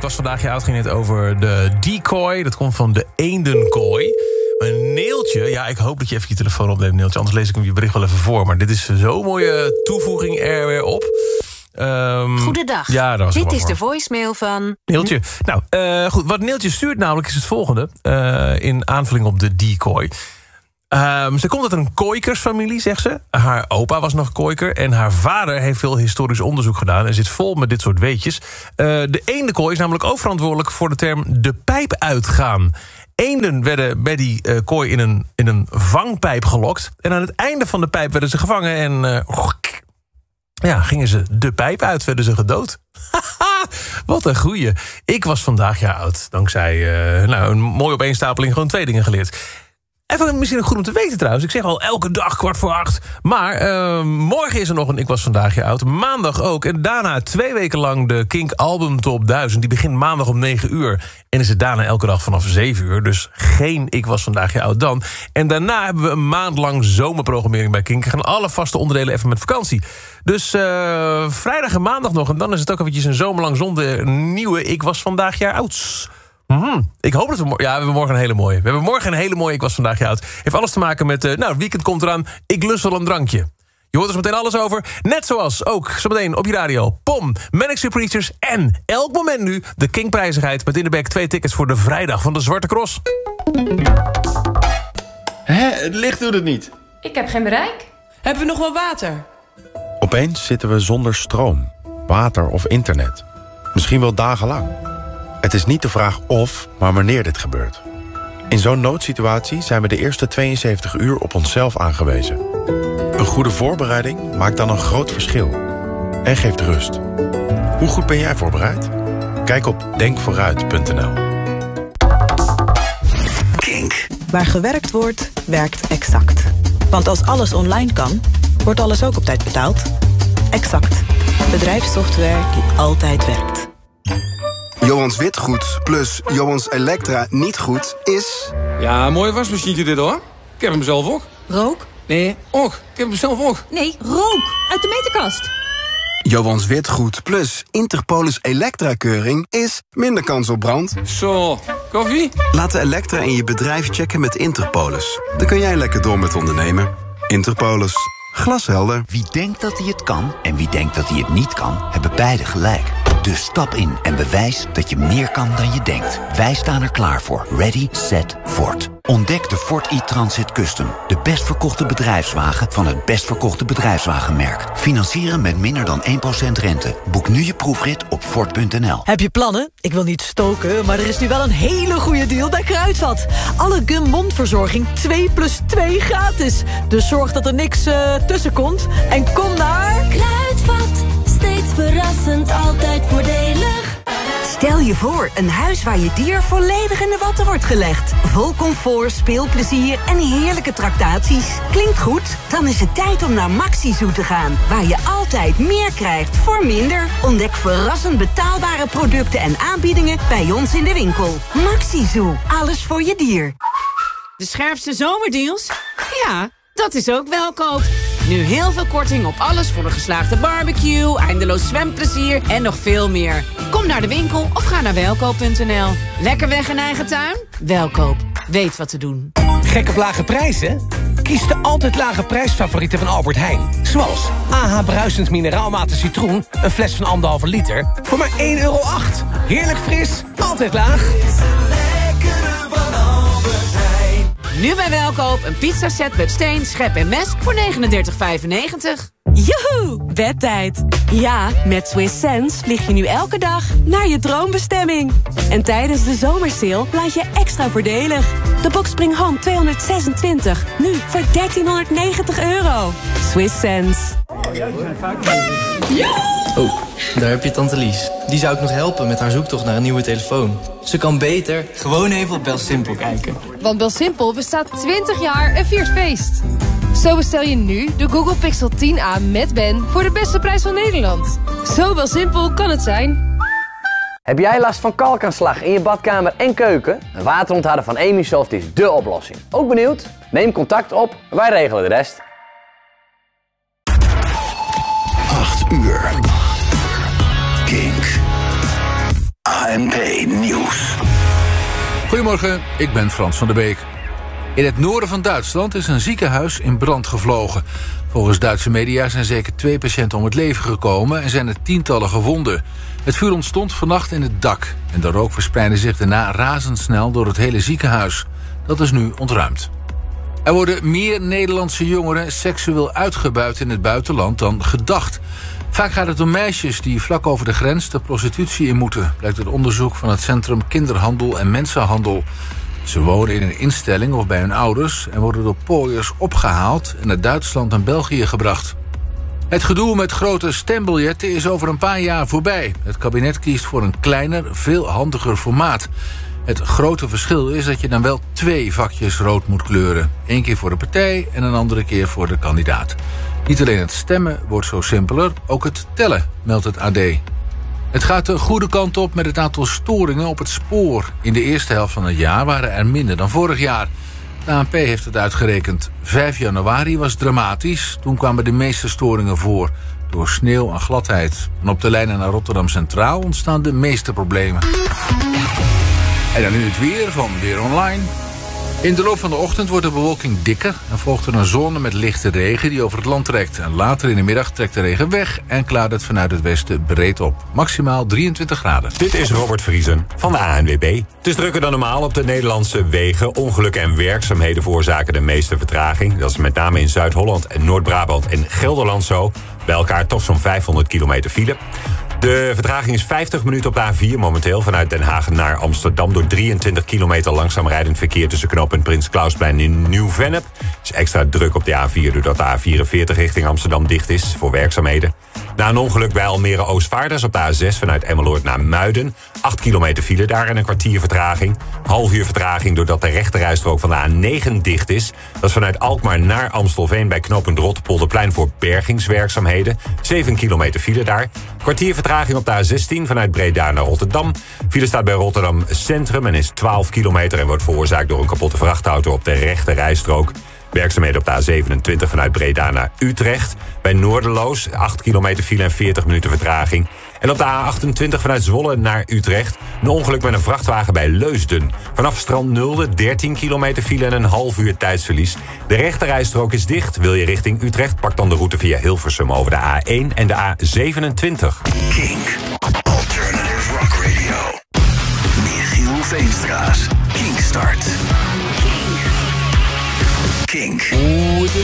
was vandaag je oud, ging het over de decoy. Dat komt van de eendenkooi. Een Neeltje, ja, ik hoop dat je even je telefoon opneemt, Neeltje. Anders lees ik hem je bericht wel even voor. Maar dit is zo'n mooie toevoeging er weer op. Goedendag, ja, dit is de voicemail van... Neeltje. Nou, goed, wat Neeltje stuurt namelijk is het volgende. In aanvulling op de decoy. Ze komt uit een kooikersfamilie, zegt ze. Haar opa was nog kooiker en haar vader heeft veel historisch onderzoek gedaan en zit vol met dit soort weetjes. De eendenkooi is namelijk ook verantwoordelijk voor de term de pijp uitgaan. Eenden werden bij die kooi in een vangpijp gelokt en aan het einde van de pijp werden ze gevangen en gingen ze de pijp uit, werden ze gedood. Wat een goeie. Ik was vandaag jaar oud, dankzij een mooie opeenstapeling gewoon 2 dingen geleerd. Even misschien goed om te weten trouwens. Ik zeg al elke dag 7:15. Maar morgen is er nog een Ik was vandaag jaar oud. Maandag ook. En daarna 2 weken lang de Kink Album Top 1000. Die begint maandag om 9 uur. En is het daarna elke dag vanaf 7 uur. Dus geen Ik was vandaag jaar oud dan. En daarna hebben we een maand lang zomerprogrammering bij Kink. Gaan alle vaste onderdelen even met vakantie. Dus vrijdag en maandag nog. En dan is het ook eventjes een zomerlang zonder nieuwe Ik was vandaag jaar oud. Ik hoop dat we we hebben morgen een hele mooie. We hebben morgen een hele mooie Ik was vandaag jaar oud. Heeft alles te maken met, het weekend komt eraan. Ik lust wel een drankje. Je hoort er zo meteen alles over. Net zoals ook zometeen op je radio. POM, Manic Street Preachers en elk moment nu de Kingprijzigheid. Met in de bek 2 tickets voor de vrijdag van de Zwarte Cross. Het licht doet het niet. Ik heb geen bereik. Hebben we nog wel water? Opeens zitten we zonder stroom, water of internet. Misschien wel dagenlang. Het is niet de vraag of, maar wanneer dit gebeurt. In zo'n noodsituatie zijn we de eerste 72 uur op onszelf aangewezen. Een goede voorbereiding maakt dan een groot verschil. En geeft rust. Hoe goed ben jij voorbereid? Kijk op denkvooruit.nl. Kink. Waar gewerkt wordt, werkt Exact. Want als alles online kan, wordt alles ook op tijd betaald. Exact. Bedrijfssoftware die altijd werkt. Johans Witgoed plus Johans Elektra niet goed is... Ja, een mooie wasmachientje dit hoor. Ik heb hem zelf ook. Rook? Nee, ook. Ik heb hem zelf ook. Nee, rook! Uit de meterkast. Johans Witgoed plus Interpolis Elektra-keuring is minder kans op brand. Zo, koffie? Laat de Elektra in je bedrijf checken met Interpolis. Dan kun jij lekker door met ondernemen. Interpolis. Glashelder. Wie denkt dat hij het kan en wie denkt dat hij het niet kan, hebben beide gelijk. Dus stap in en bewijs dat je meer kan dan je denkt. Wij staan er klaar voor. Ready, set, Ford. Ontdek de Ford e-Transit Custom. De best verkochte bedrijfswagen van het best verkochte bedrijfswagenmerk. Financieren met minder dan 1% rente. Boek nu je proefrit op Ford.nl. Heb je plannen? Ik wil niet stoken, maar er is nu wel een hele goede deal bij Kruidvat. Alle Gum mondverzorging 2+2 gratis. Dus zorg dat er niks tussen komt. En kom naar... Kruidvat. Steeds verrassend, altijd voordelig. Stel je voor, een huis waar je dier volledig in de watten wordt gelegd. Vol comfort, speelplezier en heerlijke tractaties. Klinkt goed? Dan is het tijd om naar Maxi-Zoo te gaan. Waar je altijd meer krijgt voor minder. Ontdek verrassend betaalbare producten en aanbiedingen bij ons in de winkel. Maxi-Zoo, alles voor je dier. De scherpste zomerdeals? Ja, dat is ook Welkoop. Nu heel veel korting op alles voor een geslaagde barbecue, eindeloos zwemplezier en nog veel meer. Kom naar de winkel of ga naar welkoop.nl. Lekker weg in eigen tuin? Welkoop. Weet wat te doen. Gek op lage prijzen? Kies de altijd lage prijsfavorieten van Albert Heijn. Zoals AH Bruisend Mineraalwater Citroen, een fles van 1,5 liter, voor maar €1,08. Heerlijk fris, altijd laag. Nu bij Welkoop een pizzaset met steen, schep en mes voor €39,95. Joehoe, bedtijd. Ja, met Swiss Sense vlieg je nu elke dag naar je droombestemming. En tijdens de zomersale laat je extra voordelig. De Box Spring Home 226, nu voor €1390. Swiss Sense. Oh, daar heb je tante Lies. Die zou ik nog helpen met haar zoektocht naar een nieuwe telefoon. Ze kan beter gewoon even op BelSimpel kijken. Want BelSimpel bestaat 20 jaar en viert feest. Zo bestel je nu de Google Pixel 10a met Ben voor de beste prijs van Nederland. Zo BelSimpel kan het zijn. Heb jij last van kalkaanslag in je badkamer en keuken? Een waterontharder van Emisoft is dé oplossing. Ook benieuwd? Neem contact op, wij regelen de rest. 8 uur. Kink. ANP. Goedemorgen, ik ben Frans van der Beek. In het noorden van Duitsland is een ziekenhuis in brand gevlogen. Volgens Duitse media zijn zeker 2 patiënten om het leven gekomen en zijn er tientallen gewonden. Het vuur ontstond vannacht in het dak en de rook verspreidde zich daarna razendsnel door het hele ziekenhuis. Dat is nu ontruimd. Er worden meer Nederlandse jongeren seksueel uitgebuit in het buitenland dan gedacht. Vaak gaat het om meisjes die vlak over de grens de prostitutie in moeten, blijkt uit onderzoek van het Centrum Kinderhandel en Mensenhandel. Ze wonen in een instelling of bij hun ouders en worden door pooiers opgehaald en naar Duitsland en België gebracht. Het gedoe met grote stembiljetten is over een paar jaar voorbij. Het kabinet kiest voor een kleiner, veel handiger formaat. Het grote verschil is dat je dan wel 2 vakjes rood moet kleuren. 1 keer voor de partij en een andere keer voor de kandidaat. Niet alleen het stemmen wordt zo simpeler, ook het tellen, meldt het AD. Het gaat de goede kant op met het aantal storingen op het spoor. In de eerste helft van het jaar waren er minder dan vorig jaar. De ANP heeft het uitgerekend. 5 januari was dramatisch. Toen kwamen de meeste storingen voor. Door sneeuw en gladheid. En op de lijnen naar Rotterdam Centraal ontstaan de meeste problemen. En dan nu het weer van Weer Online. In de loop van de ochtend wordt de bewolking dikker en volgt er een zone met lichte regen die over het land trekt. En later in de middag trekt de regen weg en klaart het vanuit het westen breed op. Maximaal 23 graden. Dit is Robert Vriesen van de ANWB. Het is drukker dan normaal op de Nederlandse wegen. Ongelukken en werkzaamheden veroorzaken de meeste vertraging. Dat is met name in Zuid-Holland en Noord-Brabant en Gelderland zo. Bij elkaar toch zo'n 500 kilometer file. De vertraging is 50 minuten op de A4 momenteel vanuit Den Haag naar Amsterdam door 23 kilometer langzaam rijdend verkeer tussen knooppunt Prins Klausplein in Nieuw-Vennep. Het is extra druk op de A4 doordat de A44 richting Amsterdam dicht is voor werkzaamheden. Na een ongeluk bij Almere Oostvaarders op de A6 vanuit Emmeloord naar Muiden. 8 kilometer file daar en een kwartier vertraging. Half uur vertraging doordat de rechterrijstrook van de A9 dicht is. Dat is vanuit Alkmaar naar Amstelveen bij knooppunt Rotterpolderplein voor bergingswerkzaamheden. 7 kilometer file daar. Kwartier vertraging op de A16 vanuit Breda naar Rotterdam. File staat bij Rotterdam Centrum en is 12 kilometer en wordt veroorzaakt door een kapotte vrachtauto op de rechterrijstrook. Werkzaamheden op de A27 vanuit Breda naar Utrecht. Bij Noorderloos 8 kilometer file en 40 minuten vertraging. En op de A28 vanuit Zwolle naar Utrecht. Een ongeluk met een vrachtwagen bij Leusden. Vanaf Strand Nulde 13 kilometer file en een half uur tijdsverlies. De rechterrijstrook is dicht. Wil je richting Utrecht, pak dan de route via Hilversum over de A1 en de A27. Kink. Alternative Rock Radio. Michiel Veenstra's Kink Start. Kink.